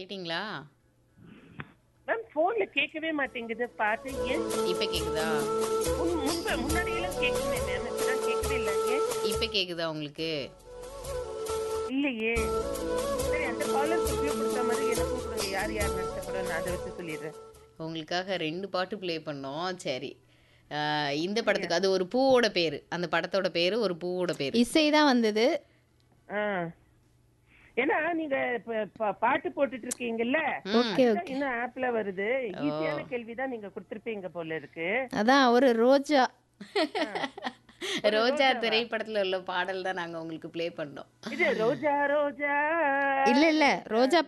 கேட்டீங்களா? மேம் போன்ல கேட்கவே மாட்டேங்குது பாட்டு. ஏன்? இப்ப கேக்குதா? முன்னாடி எல்லாம் கேட்குமே மேம், இப்பதான் கேட்கவே இல்லை. ஏன்? இப்ப கேக்குதா உங்களுக்கு? இல்லையே. சரி, அந்த காலர் உபயோகப்படுத்த மாதிரி எனக்கும் கொடுங்க. யார் யார் நடிச்ச கூட நான் அதை வச்சு சொல்லிடுறேன். உங்களுக்காக 2 பாட்டு ப்ளே பண்ணோம். சரி. இந்த அப்படியா? படத்துக்கு அது ஒரு பூவோட பேரு. அந்த படத்தோட பேரு ஒரு பூவோட பேரு. இசை தான் வந்தது. ஆ. ஏன்னா நீங்க இப்ப பாட்டு போட்டுட்டு இருக்கீங்கல்ல, ஓகே அதுதான் ஓகே. இன்னும் ஆப்ல வருது. ஓ. ஈஸியான கேள்விதான் நீங்க கொடுத்திருப்பீங்க போல இருக்கு. அதான் ஒரு ரோஜா. ஆ. ஒரு ரோஜா ரோஜாவா? திரைப்படத்துல உள்ள பாடல் தான் நாங்க உங்களுக்கு ப்ளே பண்ணோம். இது ரோஜா ரோஜா இல்ல இல்ல ரோஜா